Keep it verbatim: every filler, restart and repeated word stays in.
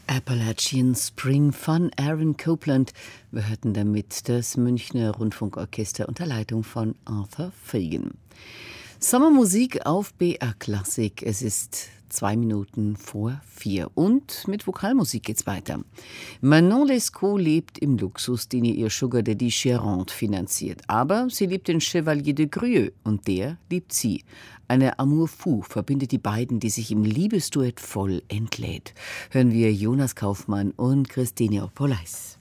Appalachian Spring von Aaron Copland. Wir hörten damit das Münchner Rundfunkorchester unter Leitung von Arthur Fagan. Sommermusik auf B R Klassik. Es ist zwei Minuten vor vier. Und mit Vokalmusik geht's weiter. Manon Lescaut lebt im Luxus, den ihr Sugar Daddy Chiarant finanziert. Aber sie liebt den Chevalier de Grieux und der liebt sie. Eine Amour fou verbindet die beiden, die sich im Liebesduett voll entlädt. Hören wir Jonas Kaufmann und Christine Opolais.